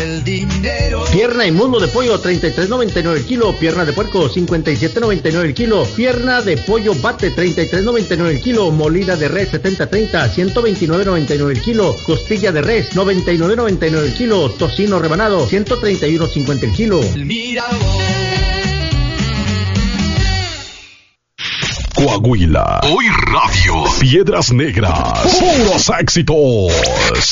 el dinero. Pierna y muslo de pollo, 33.99 el kilo. Pierna de puerco, 57.99 el kilo. Pierna de pollo bate, 33.99 el kilo. Molida de res, 70-30, 129.99 el kilo. Costilla de res, 99.99 el kilo. Tocino rebanado, 131.50 el kilo. Mira Coahuila, Hoy Radio, Piedras Negras, puros éxitos.